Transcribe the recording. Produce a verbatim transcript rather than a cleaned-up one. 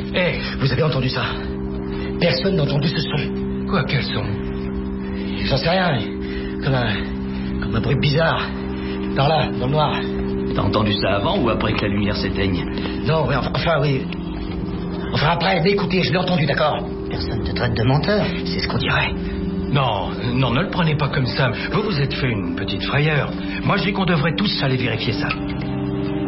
Hé, vous avez entendu ça? Personne n'a entendu ce son. Quoi, quel son? J'en sais rien, mais comme un... comme un bruit bizarre. Par là, dans le noir. T'as entendu ça avant ou après que la lumière s'éteigne? Non, oui, enfin, enfin, oui. Enfin, après, mais écoutez, je l'ai entendu, d'accord? Personne te traite de menteur, c'est ce qu'on dirait. Non, non, ne le prenez pas comme ça. Vous vous êtes fait une petite frayeur. Moi, je dis qu'on devrait tous aller vérifier ça.